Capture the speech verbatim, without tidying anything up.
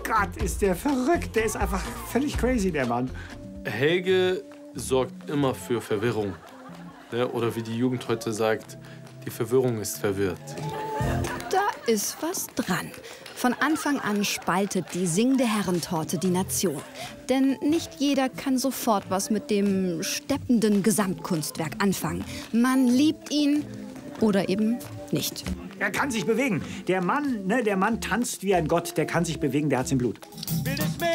Gott, ist der verrückt. Der ist einfach völlig crazy, der Mann. Helge sorgt immer für Verwirrung. Ne? Oder wie die Jugend heute sagt, die Verwirrung ist verwirrt. Da ist was dran. Von Anfang an spaltet die singende Herrentorte die Nation. Denn nicht jeder kann sofort was mit dem steppenden Gesamtkunstwerk anfangen. Man liebt ihn oder eben nicht. Er kann sich bewegen. Der Mann, ne, der Mann tanzt wie ein Gott. Der kann sich bewegen, der hat's im Blut.